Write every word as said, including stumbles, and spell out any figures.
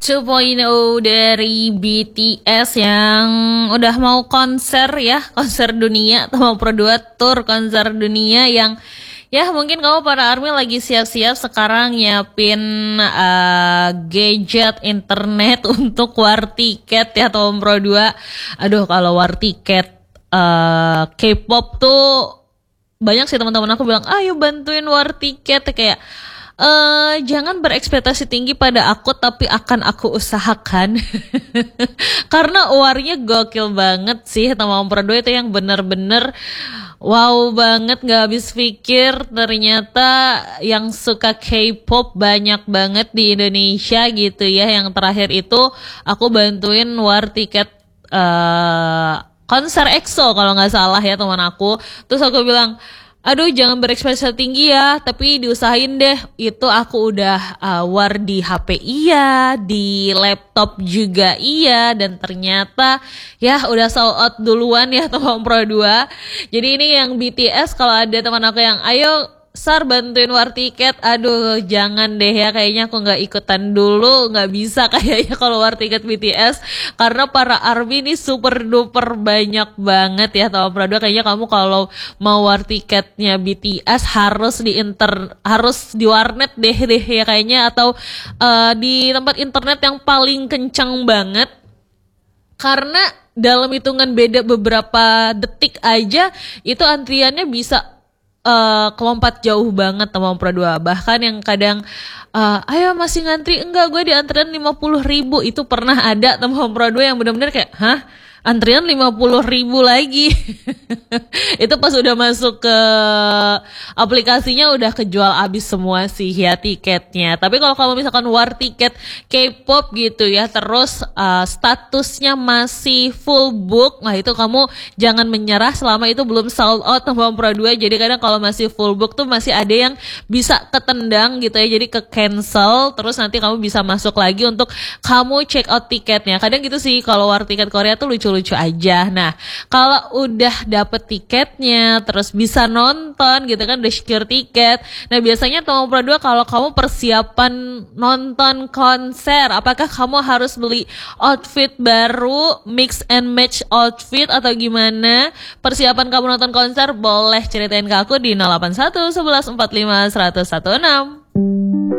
dua titik nol dari B T S yang udah mau konser ya, konser dunia atau mau pro dua tour konser dunia yang ya mungkin kamu para ARMY lagi siap-siap sekarang nyiapin uh, gadget internet untuk war tiket ya atau pro dua. Aduh kalau war tiket uh, K-pop tuh banyak sih teman-teman aku bilang ayo bantuin war tiket kayak Uh, jangan berekspektasi tinggi pada aku, tapi akan aku usahakan. Karena warnya gokil banget sih teman pro dua itu yang bener-bener wow banget, gak habis pikir ternyata yang suka K-pop banyak banget di Indonesia gitu ya. Yang terakhir itu aku bantuin war tiket uh, konser EXO kalau gak salah ya teman aku. Terus aku bilang aduh jangan berekspektasi tinggi ya, tapi diusahain deh. Itu aku udah uh, war di H P iya, di laptop juga iya, dan ternyata ya udah sold out duluan ya teman pro dua. Jadi ini yang B T S, kalau ada teman aku yang ayo Sar bantuin war tiket, aduh jangan deh ya, kayaknya aku gak ikutan dulu, gak bisa kayaknya kalau war tiket B T S, karena para ARMY ini super duper banyak banget ya teman pro dua. Kayaknya kamu kalau mau war tiketnya B T S harus di inter harus di warnet deh deh ya kayaknya, atau uh, di tempat internet yang paling kencang banget, karena dalam hitungan beda beberapa detik aja itu antriannya bisa Uh, kelompat jauh banget teman pro dua. Bahkan yang kadang uh, ayo masih ngantri, enggak gue di antrian lima puluh ribu, itu pernah ada teman pro dua yang benar-benar kayak hah antrian lima puluh ribu lagi. Itu pas udah masuk ke aplikasinya udah kejual abis semua sih ya tiketnya. Tapi kalau kamu misalkan war tiket K-pop gitu ya, terus uh, statusnya masih full book, nah itu kamu jangan menyerah selama itu belum sold out teman pro dua. Jadi kadang kalau masih full book tuh masih ada yang bisa ketendang gitu ya, jadi ke cancel, terus nanti kamu bisa masuk lagi untuk kamu check out tiketnya. Kadang gitu sih kalau war tiket Korea tuh lucu lucu aja. Nah, kalau udah dapet tiketnya, terus bisa nonton gitu kan, udah secure tiket. Nah, biasanya teman pro dua kalau kamu persiapan nonton konser, apakah kamu harus beli outfit baru, mix and match outfit atau gimana? Persiapan kamu nonton konser boleh ceritain ke aku di nol delapan satu satu satu empat lima satu nol satu enam.